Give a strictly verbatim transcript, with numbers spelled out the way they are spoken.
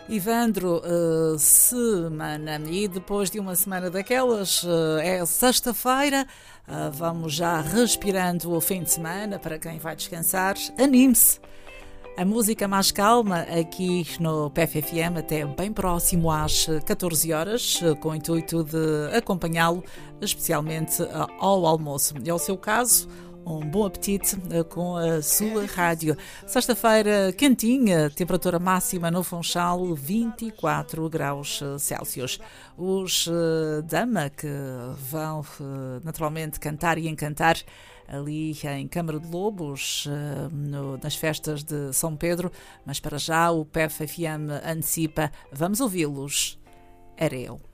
Ivandro, uh, semana, e depois de uma semana daquelas, uh, é sexta-feira, uh, vamos já respirando o fim de semana para quem vai descansar. Anime-se! A música mais calma aqui no P F F M até bem próximo às catorze horas, com o intuito de acompanhá-lo, especialmente ao almoço. É o seu caso? Um bom apetite com a sua rádio. Sexta-feira quentinha, temperatura máxima no Funchal vinte e quatro graus Celsius. Os uh, Dama que vão uh, naturalmente cantar e encantar ali em Câmara de Lobos, uh, no, nas festas de São Pedro, mas para já o P F F M antecipa. Vamos ouvi-los. Era eu.